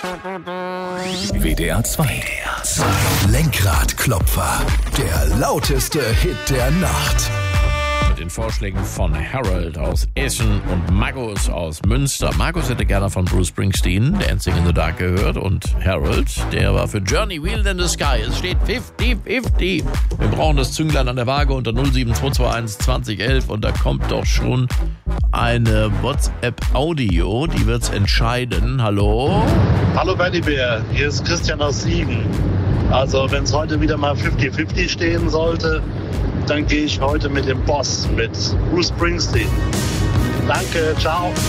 WDR 2. Lenkradklopfer. Der lauteste Hit der Nacht. Mit den Vorschlägen von Harold aus Essen und Markus aus Münster. Markus hätte gerne von Bruce Springsteen Dancing in the Dark gehört und Harold, der war für Journey Wheel in the Sky. Es steht 50-50. Wir brauchen das Zünglein an der Waage unter 07221 2011 und da kommt doch schon eine WhatsApp-Audio, die wird's entscheiden. Hallo? Hallo Bär, hier ist Christian aus Siegen. Also wenn es heute wieder mal 50-50 stehen sollte, dann gehe ich heute mit dem Boss, mit Bruce Springsteen. Danke, ciao.